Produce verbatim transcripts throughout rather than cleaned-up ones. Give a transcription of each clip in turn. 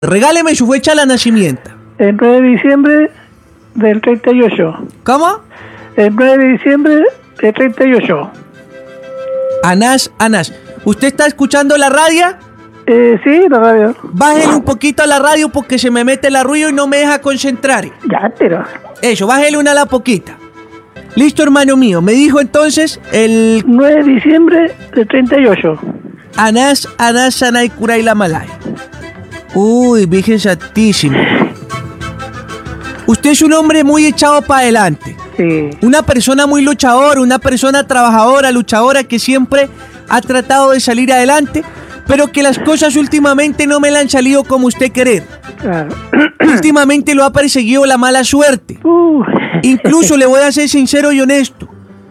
Regáleme su fecha de nacimiento. El nueve de diciembre del treinta y ocho. ¿Cómo? El nueve de diciembre del treinta y ocho. Anás, Anás, ¿usted está escuchando la radio? Eh, sí, la radio. Bájele un poquito a la radio porque se me mete el ruido y no me deja concentrar. Ya, pero... Eso, bájele una a la poquita. Listo, hermano mío. Me dijo entonces el... nueve de diciembre del treinta y ocho. Anás, Anás, Sanay, Kuray, la Malay. Uy, Virgen Santísima. Usted es un hombre muy echado para adelante. Sí. Una persona muy luchadora, una persona trabajadora, luchadora que siempre ha tratado de salir adelante, pero que las cosas últimamente no me le han salido como usted querer. Claro. Últimamente lo ha perseguido la mala suerte. Uh. Incluso le voy a ser sincero y honesto.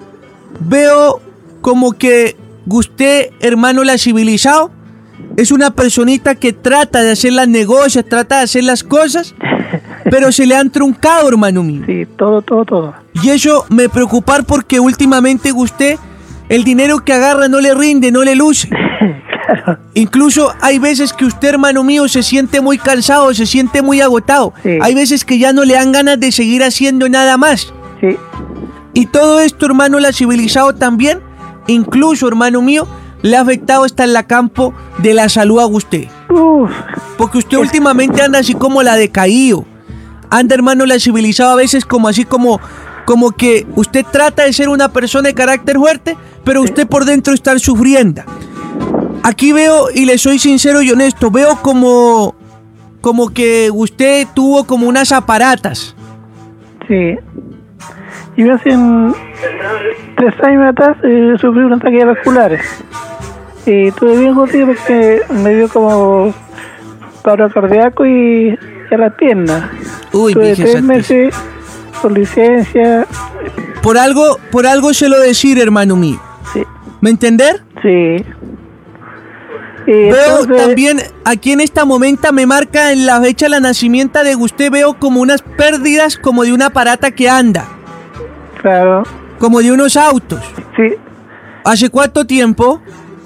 Veo como que usted, hermano la civilizado, es una personita que trata de hacer las negocios, trata de hacer las cosas, pero se le han truncado, hermano mío. Sí, todo, todo, todo. Y eso me preocupa porque últimamente usted, el dinero que agarra no le rinde, no le luce. Claro. Incluso hay veces que usted, hermano mío, se siente muy cansado, se siente muy agotado. Sí. Hay veces que ya no le dan ganas de seguir haciendo nada más. Sí. Y todo esto, hermano, la civilizado también, incluso, hermano mío, le ha afectado hasta en la campo de la salud a usted. Uf. Porque usted últimamente anda así como la decaído. Anda, hermano, la civilizado a veces como así como, como que usted trata de ser una persona de carácter fuerte, pero usted por dentro está sufriendo. Aquí veo, y le soy sincero y honesto, veo como, como que usted tuvo como unas aparatas. Sí. Yo hace un- tres años atrás eh, sufrí un ataque vasculares. Y estuve bien jodido porque me dio como paro cardíaco y a las piernas. Uy, Tuve Virgen tres Santísima. meses con licencia. Por algo, por algo se lo decir, hermano mío. Sí. ¿Me entender? Sí. Y Veo entonces, también, aquí en esta momento me marca en la fecha de la nacimiento de usted, veo como unas pérdidas como de una aparata que anda, claro, como de unos autos. sí. ¿Hace cuánto tiempo?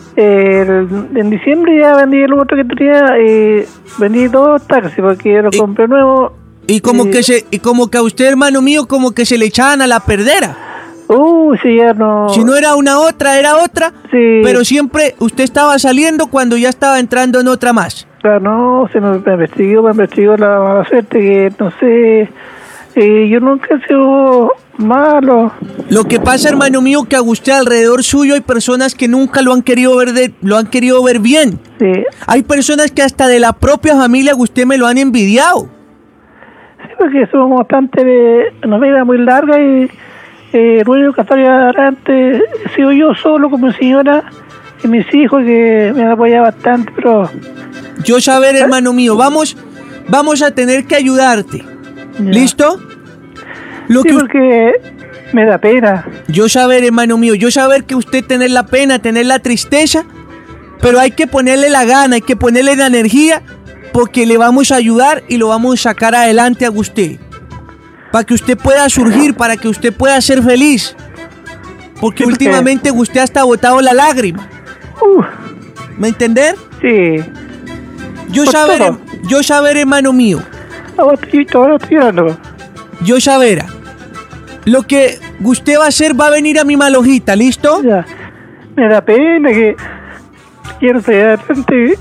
El- en diciembre ya vendí el otro que tenía y vendí dos taxis porque lo Y- compré nuevo. Y como y- que se, y como que a usted, hermano mío, como que se le echaban a la perdera. Uh, sí, ya no. Si no era una otra, era otra. Sí. Pero siempre usted estaba saliendo cuando ya estaba entrando en otra más. Claro, no, se me, me investigó, me investigó la mala suerte que no sé. Eh, yo nunca he sido malo. Lo que pasa, hermano mío, que a usted alrededor suyo hay personas que nunca lo han querido ver de, lo han querido ver bien. Sí, Hay personas que hasta de la propia familia que usted me lo han envidiado. sí, porque somos bastante de una vida muy larga y eh, el único que estaría adelante he sido yo solo como señora y mis hijos que me han apoyado bastante, pero Yo saber, hermano mío, vamos, vamos a tener que ayudarte. Ya. ¿Listo? Lo sí, que us- porque me da pena. yo saber, hermano mío, yo saber que usted tener la pena, tener la tristeza, pero hay que ponerle la gana, hay que ponerle la energía, porque le vamos a ayudar y lo vamos a sacar adelante a usted. Para que usted pueda surgir, para que usted pueda ser feliz. Porque Sí, porque- últimamente usted hasta ha botado la lágrima. Uh, ¿Me entender? sí, Yo Por saber, todo. yo saber, hermano mío, ahora estoy, ahora estoy llorando. yo saber. Lo que usted va a hacer va a venir a mi malojita, ¿listo? Ya, me da pena que quiero salir adelante.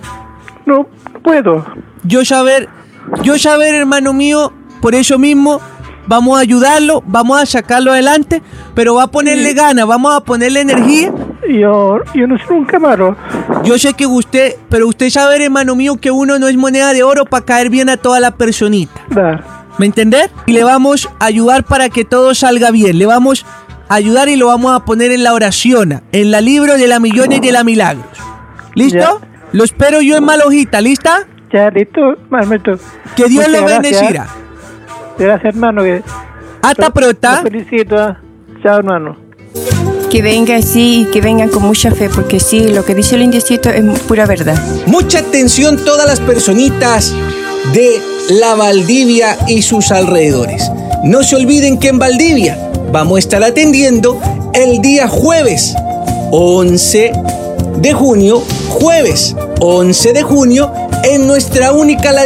No, no puedo. Yo saber, yo saber, hermano mío, por eso mismo vamos a ayudarlo, vamos a sacarlo adelante, pero va a ponerle Sí. ganas, vamos a ponerle energía. Yo, yo no soy nunca malo. Yo sé que usted, pero usted sabe, hermano mío, que uno no es moneda de oro para caer bien a toda la personita. Da. ¿Me entender? Y le vamos a ayudar para que todo salga bien. Le vamos a ayudar y lo vamos a poner en la oración, en la libro de la millones de la milagros. ¿Listo? Ya. Lo espero yo en Malojita, ¿lista? Ya, listo, hermano. Que Dios Muchas lo gracias. bendecirá. Gracias, hermano. Que Hasta pronto. Lo felicito. ¿Ah? Chao, hermano. Que venga así y que vengan con mucha fe, porque sí, lo que dice el indiecito es pura verdad. Mucha atención todas las personitas de la Valdivia y sus alrededores. No se olviden que en Valdivia vamos a estar atendiendo el día jueves once de junio, jueves once de junio, En nuestra única